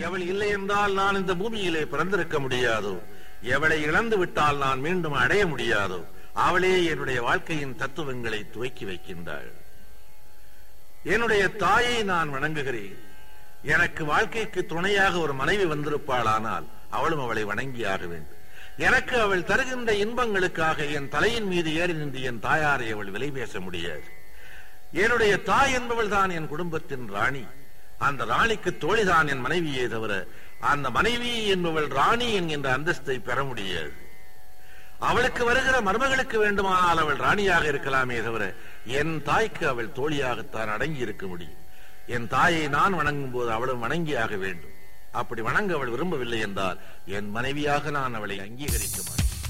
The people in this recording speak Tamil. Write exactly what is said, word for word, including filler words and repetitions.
எவள் இல்லை என்றால் நான் இந்த பூமியிலே பிறந்திருக்க முடியாதோ, எவளை இழந்து விட்டால் நான் மீண்டும் அடைய முடியாதோ, அவளே என்னுடைய வாழ்க்கையின் தத்துவங்களை துவக்கி வைக்கின்றாள். என்னுடைய தாயை நான் வணங்குகிறேன். எனக்கு வாழ்க்கைக்கு துணையாக ஒரு மனைவி வந்திருப்பாளானால் அவளும் அவளை வணங்கியாக வேண்டும். எனக்கு அவள் தருகின்ற இன்பங்களுக்காக என் தலையின் மீது ஏறி நின்று என் தாயாரை அவள் விலை பேச முடியாது. என்னுடைய தாய் என்பவள் தான் என் குடும்பத்தின் ராணி. அந்த ராணிக்கு தோழிதான் என் மனைவியே தவிர அந்த மனைவி என்பவள் ராணி என்கின்ற அந்தஸ்தை பெற முடியாது. அவளுக்கு வருகிற மருமகளுக்கு வேண்டுமானால் அவள் ராணியாக இருக்கலாமே தவிர என் தாய்க்கு அவள் தோழியாகத்தான் அடங்கி இருக்க முடியும். என் தாயை நான் வணங்கும் போது அவளும் வணங்கியாக வேண்டும். அப்படி வணங்க அவள் விரும்பவில்லை என்றால் என் மனைவியாக நான் அவளை அங்கீகரிக்க மாட்டேன்.